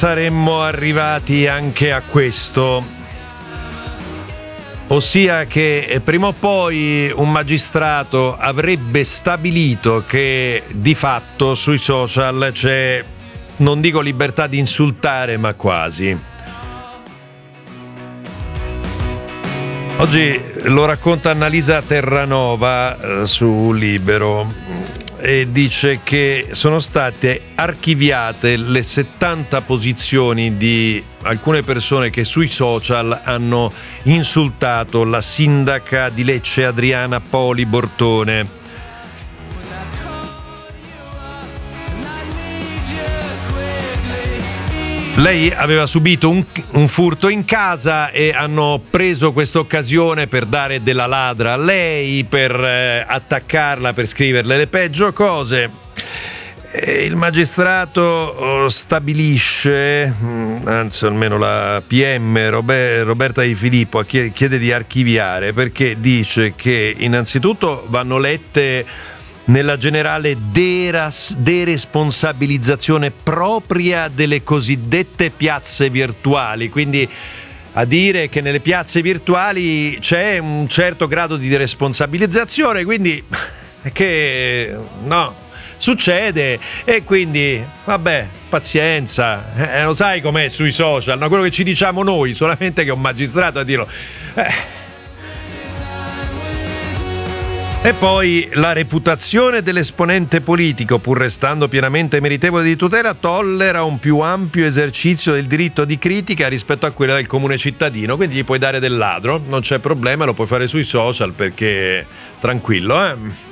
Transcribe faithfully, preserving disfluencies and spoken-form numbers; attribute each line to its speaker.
Speaker 1: saremmo arrivati anche a questo, ossia che prima o poi un magistrato avrebbe stabilito che di fatto sui social c'è, non dico libertà di insultare, ma quasi. Oggi lo racconta Annalisa Terranova eh, su Libero e dice che sono state archiviate le settanta posizioni di alcune persone che sui social hanno insultato la sindaca di Lecce Adriana Poli Bortone. Lei aveva subito un, un furto in casa e hanno preso questa occasione per dare della ladra a lei, per eh, attaccarla, per scriverle le peggio cose. E il magistrato oh, stabilisce, anzi almeno la P M Robert, Roberta Di Filippo chiede, chiede di archiviare, perché dice che innanzitutto vanno lette nella generale deras- deresponsabilizzazione propria delle cosiddette piazze virtuali, quindi a dire che nelle piazze virtuali c'è un certo grado di deresponsabilizzazione, quindi che no, succede, e quindi vabbè, pazienza, eh, lo sai com'è sui social, no? Quello che ci diciamo noi, solamente che è un magistrato a dirlo. Eh. E poi la reputazione dell'esponente politico, pur restando pienamente meritevole di tutela, tollera un più ampio esercizio del diritto di critica rispetto a quella del comune cittadino, quindi gli puoi dare del ladro, non c'è problema, lo puoi fare sui social perché tranquillo, eh.